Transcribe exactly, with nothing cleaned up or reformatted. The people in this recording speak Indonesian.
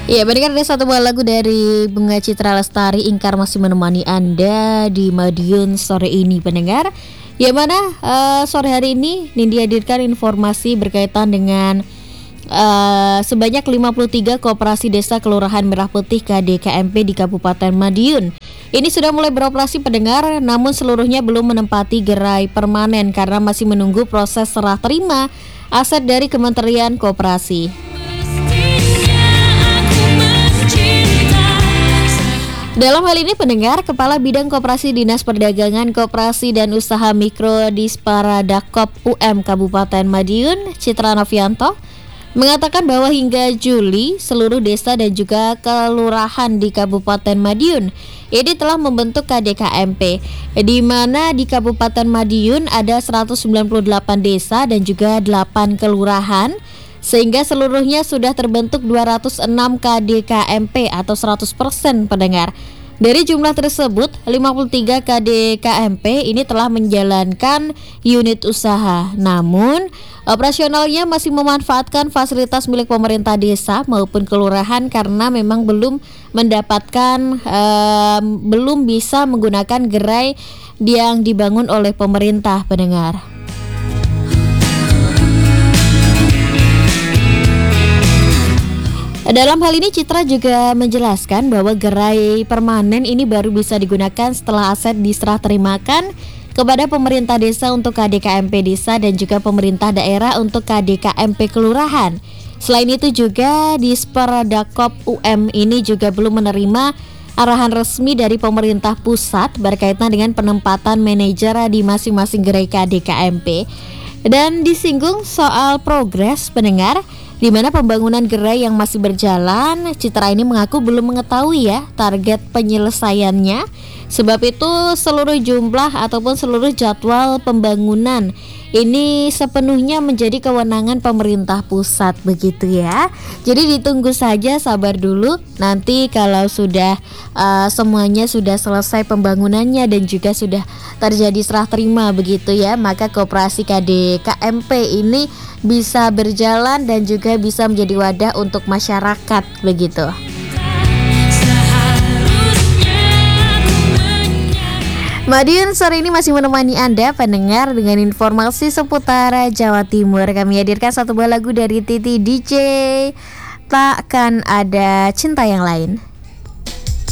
Iya, benar ada satu buah lagu dari Bunga Citra Lestari. Ingkar masih menemani Anda di Madiun sore ini, pendengar. Yang mana uh, sore hari ini Nindi hadirkan informasi berkaitan dengan uh, sebanyak lima puluh tiga koperasi desa Kelurahan Merah Putih K D K M P di Kabupaten Madiun. Ini sudah mulai beroperasi, pendengar, namun seluruhnya belum menempati gerai permanen karena masih menunggu proses serah terima aset dari Kementerian Koperasi. Dalam hal ini, pendengar, Kepala Bidang Koperasi Dinas Perdagangan, Koperasi dan Usaha Mikro Disparadakop U M Kabupaten Madiun, Citra Novianto, mengatakan bahwa hingga Juli seluruh desa dan juga kelurahan di Kabupaten Madiun ini telah membentuk K D K M P, di mana di Kabupaten Madiun ada seratus sembilan puluh delapan desa dan juga delapan kelurahan, sehingga seluruhnya sudah terbentuk dua ratus enam K D K M P atau seratus persen, pendengar. Dari jumlah tersebut, lima puluh tiga K D K M P ini telah menjalankan unit usaha. Namun, operasionalnya masih memanfaatkan fasilitas milik pemerintah desa maupun kelurahan karena memang belum mendapatkan eh, belum bisa menggunakan gerai yang dibangun oleh pemerintah, pendengar. Dalam hal ini, Citra juga menjelaskan bahwa gerai permanen ini baru bisa digunakan setelah aset diserah terimakan kepada pemerintah desa untuk K D K M P desa dan juga pemerintah daerah untuk K D K M P kelurahan. Selain itu juga Disparadakop U M ini juga belum menerima arahan resmi dari pemerintah pusat berkaitan dengan penempatan manajer di masing-masing gerai K D K M P. Dan disinggung soal progres, pendengar, di mana pembangunan gerai yang masih berjalan. Citra ini mengaku belum mengetahui ya target penyelesaiannya. Sebab itu seluruh jumlah ataupun seluruh jadwal pembangunan ini sepenuhnya menjadi kewenangan pemerintah pusat, begitu ya. Jadi ditunggu saja, sabar dulu. Nanti kalau sudah uh, semuanya sudah selesai pembangunannya dan juga sudah terjadi serah terima, begitu ya, maka koperasi K D K M P ini bisa berjalan dan juga bisa menjadi wadah untuk masyarakat, begitu. Madiun sore ini masih menemani Anda, pendengar, dengan informasi seputar Jawa Timur. Kami hadirkan satu buah lagu dari Titi D J, Takkan Ada Cinta Yang Lain.